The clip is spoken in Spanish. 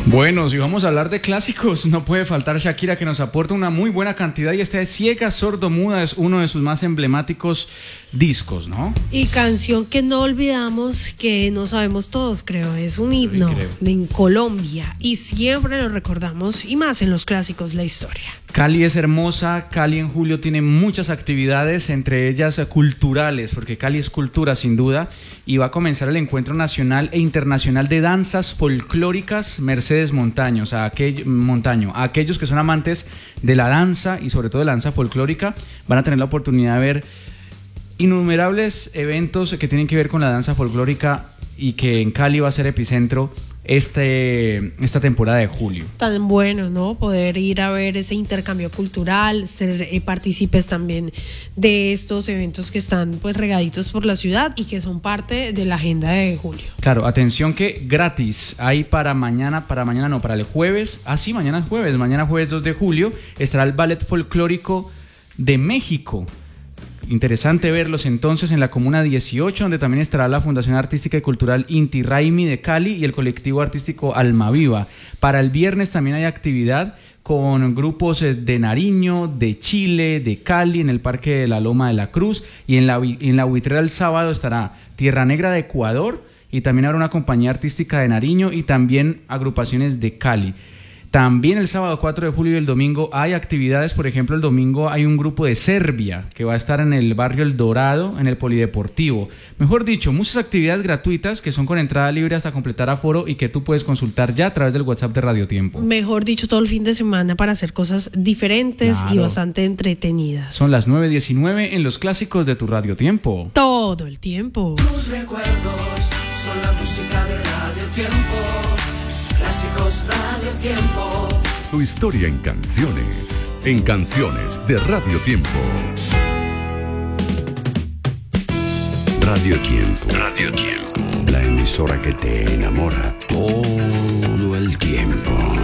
Bueno, si vamos a hablar de clásicos, no puede faltar Shakira, que nos aporta una muy buena cantidad, y esta es Ciega Sordomuda, es uno de sus más emblemáticos discos, ¿no? Y canción que no olvidamos, que no sabemos todos, creo, es un himno en Colombia y siempre lo recordamos, y más en los clásicos, la historia. Cali es hermosa, Cali en julio tiene muchas actividades, entre ellas culturales, porque Cali es cultura sin duda, y va a comenzar el Encuentro Nacional e Internacional de Danzas Folclóricas Mercedes Montaño, a aquellos que son amantes de la danza y sobre todo de la danza folclórica, van a tener la oportunidad de ver innumerables eventos que tienen que ver con la danza folclórica, y que en Cali va a ser epicentro esta temporada de julio. Tan bueno, ¿no? Poder ir a ver ese intercambio cultural, ser partícipes también de estos eventos que están pues regaditos por la ciudad y que son parte de la agenda de julio. Claro, atención que gratis hay para el jueves, mañana jueves 2 de julio, estará el Ballet Folclórico de México. Interesante verlos entonces en la Comuna 18, donde también estará la Fundación Artística y Cultural Inti Raymi de Cali y el colectivo artístico Almaviva. Para el viernes también hay actividad con grupos de Nariño, de Chile, de Cali, en el Parque de la Loma de la Cruz, y en la Buitrera el sábado estará Tierra Negra de Ecuador, y también habrá una compañía artística de Nariño y también agrupaciones de Cali. También el sábado 4 de julio y el domingo hay actividades. Por ejemplo, el domingo hay un grupo de Serbia que va a estar en el barrio El Dorado, en el Polideportivo. Mejor dicho, muchas actividades gratuitas que son con entrada libre hasta completar aforo y que tú puedes consultar ya a través del WhatsApp de Radio Tiempo. Mejor dicho, todo el fin de semana para hacer cosas diferentes, claro, y bastante entretenidas. Son las 9:19 en los clásicos de tu Radio Tiempo. Todo el tiempo. Tus recuerdos son la música de Radio Tiempo. Clásicos Radio Tiempo. Tu historia en canciones de Radio Tiempo. Radio Tiempo, la emisora que te enamora todo el tiempo.